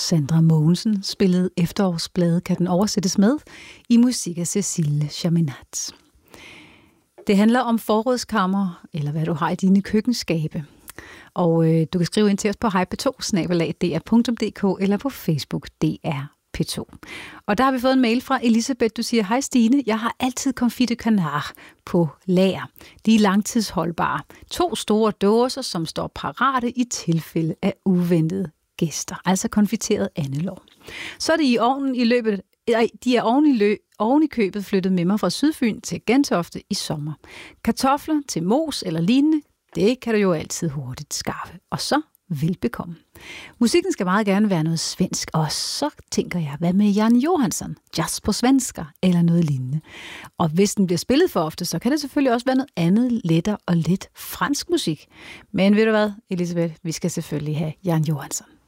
Sandra Mogensen spillede Efterårsblade, kan den oversættes med, i musik af Cécile Chaminade. Det handler om forrådskammer, eller hvad du har i dine køkkenskabe. Og du kan skrive ind til os på hejp2@dr.dk eller på Facebook DR P2. Og der har vi fået en mail fra Elisabeth. Du siger, hej Stine, jeg har altid confit de canard på lager. De er langtidsholdbare. 2 store dåser, som står parate i tilfælde af uventede gæster. Altså konfiteret andelår. Så er det de er oven i købet flyttet med mig fra Sydfyn til Gentofte i sommer. Kartofler til mos eller lignende, det kan du jo altid hurtigt skaffe. Og så velbekomme. Musikken skal meget gerne være noget svensk, og så tænker jeg, hvad med Jan Johansson? Jazz på svensker eller noget lignende. Og hvis den bliver spillet for ofte, så kan det selvfølgelig også være noget andet, lettere og lidt fransk musik. Men ved du hvad, Elisabeth, vi skal selvfølgelig have Jan Johansson.